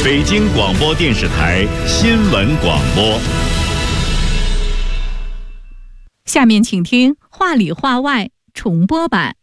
北京广播电视台新闻广播。 下面请听话里话外重播版。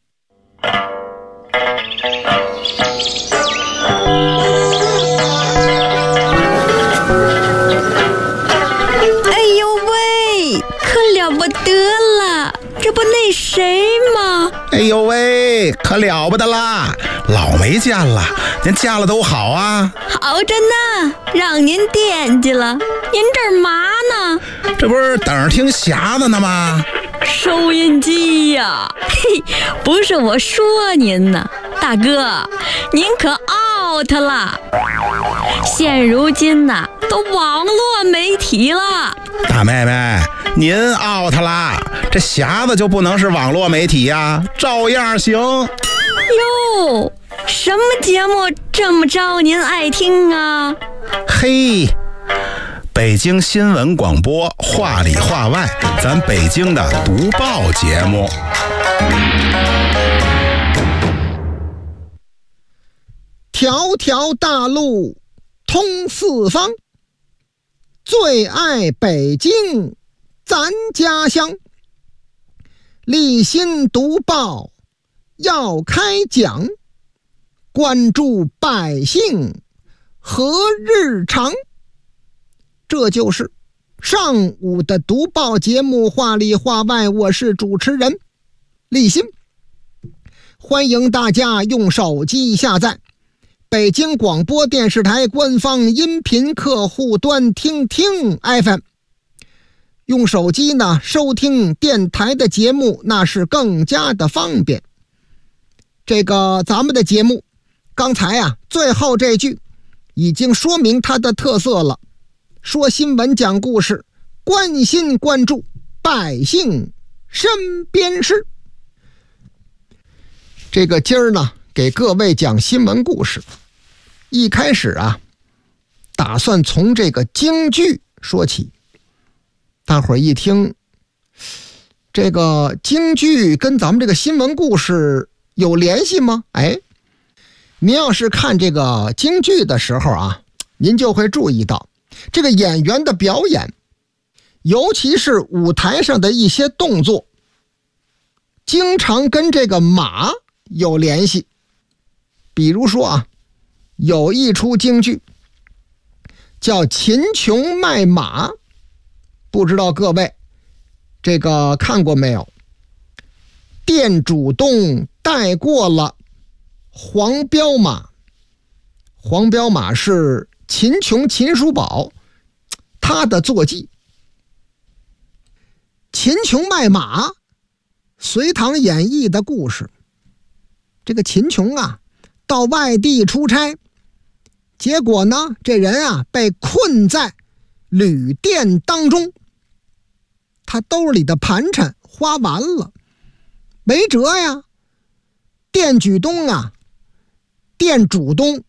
哎呦喂，可了不得了，这不那谁吗？ 哎呦喂，可了不得啦，老没见了，您见了都好啊。 好着呢，让您惦记了。您这儿嘛呢？ 这不是等着听匣子呢吗？ 收音机呀，嘿，不是我说您呢，大哥，您可 out 了。现如今呐，都网络媒体了。 大妹妹，您 out 啦，这匣子就不能是网络媒体呀，照样行。 哟，什么节目这么招您爱听啊？ 嘿，北京新闻广播话里话外，咱北京的读报节目。 条条大路通四方，最爱北京咱家乡。立新读报要开讲，关注百姓和日常。这就是上午的读报节目话里话外，我是主持人立新。欢迎大家用手机下载北京广播电视台官方音频客户端听听 FM， 用手机呢收听电台的节目，那是更加的方便。这个咱们的节目刚才啊最后这句已经说明它的特色了，说新闻讲故事，关心关注百姓身边事。这个今儿呢给各位讲新闻故事，一开始啊打算从这个京剧说起。大伙儿一听这个京剧跟咱们这个新闻故事有联系吗？哎，您要是看这个京剧的时候啊，您就会注意到这个演员的表演，尤其是舞台上的一些动作，经常跟这个马有联系。比如说啊，有一出京剧叫《秦琼卖马》，不知道各位这个看过没有？店主动带过了黄骠马，黄骠马是秦琼秦叔宝他的坐骑。秦琼卖马，隋唐演义的故事。这个秦琼啊到外地出差，结果呢这人啊被困在旅店当中，他兜里的盘缠花完了，没辙呀。店主东啊，店主东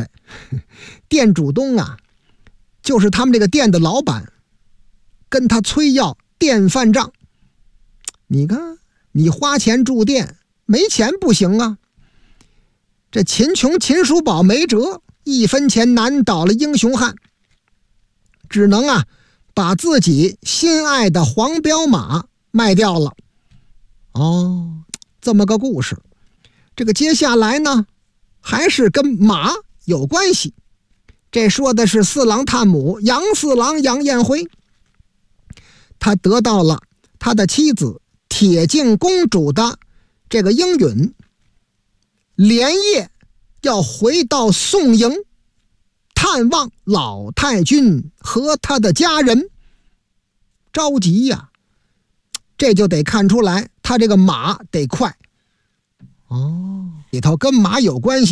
啊，就是他们这个店的老板，跟他催要店饭账。你看你花钱住店，没钱不行啊。这秦琼秦叔宝没辙，一分钱难倒了英雄汉，只能啊把自己心爱的黄骠马卖掉了。哦，这么个故事。这个接下来呢还是跟马有关系。这说的是四郎探母杨四郎杨彦辉，他得到了他的妻子铁镜公主的这个应允，连夜要回到宋营探望老太君和他的家人。着急呀，这就得看出来他这个马得快。哦，里头跟马有关系。